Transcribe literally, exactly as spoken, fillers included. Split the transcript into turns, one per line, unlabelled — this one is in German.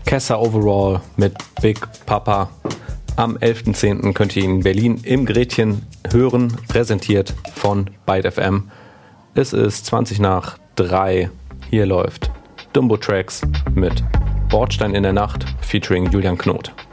Kessa Overall mit Big Papa. Am elften zehnten könnt ihr ihn in Berlin im Gretchen hören, präsentiert von Byte F M. Es ist zwanzig nach drei. Hier läuft Dumbo Tracks mit Bordstein in der Nacht featuring Julian Knot.